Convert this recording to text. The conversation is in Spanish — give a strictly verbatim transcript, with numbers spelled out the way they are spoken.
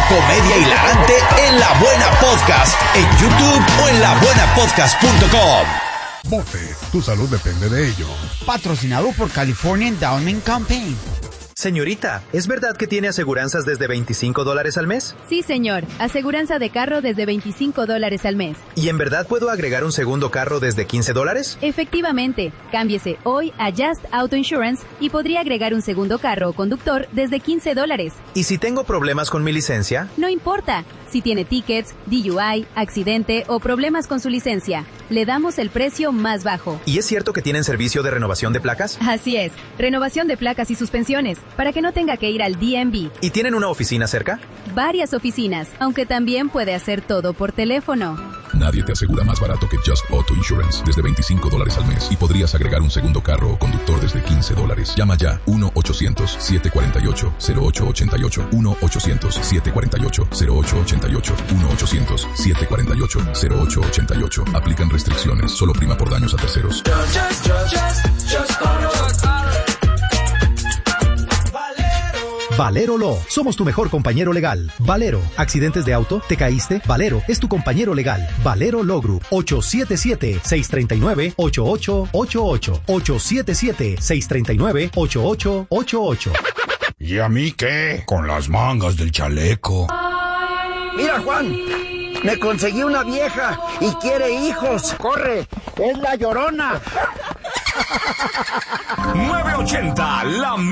comedia hilarante en La Buena Podcast, en YouTube o en la buena podcast punto com. Bote, tu salud depende de ello. Patrocinado por California Endowment Campaign. Señorita, ¿es verdad que tiene aseguranzas desde veinticinco dólares al mes? Sí, señor. Aseguranza de carro desde veinticinco dólares al mes. ¿Y en verdad puedo agregar un segundo carro desde quince dólares? Efectivamente. Cámbiese hoy a Just Auto Insurance y podría agregar un segundo carro o conductor desde quince dólares. ¿Y si tengo problemas con mi licencia? No importa. Si tiene tickets, D U I, accidente o problemas con su licencia, le damos el precio más bajo. ¿Y es cierto que tienen servicio de renovación de placas? Así es. Renovación de placas y suspensiones, para que no tenga que ir al D M V. ¿Y tienen una oficina cerca? Varias oficinas, aunque también puede hacer todo por teléfono. Nadie te asegura más barato que Just Auto Insurance desde veinticinco dólares al mes y podrías agregar un segundo carro o conductor desde quince dólares. Llama ya uno ochocientos, siete cuatro ocho, cero ocho ocho ocho, uno ochocientos, siete cuatro ocho, cero ocho ocho ocho, uno ochocientos, siete cuatro ocho, cero ocho ocho ocho. Aplican restricciones, solo prima por daños a terceros. Just, just, just, just auto. Valero Law. Somos tu mejor compañero legal. Valero. ¿Accidentes de auto? ¿Te caíste? Valero es tu compañero legal. Valero Law Group. ocho siete siete, seis tres nueve, ocho ocho ocho ocho. ocho siete siete, seis tres nueve, ocho ocho ocho ocho. ¿Y a mí qué? Con las mangas del chaleco. Mira, Juan. Me conseguí una vieja y quiere hijos. ¡Corre! ¡Es la Llorona! nueve ochenta, la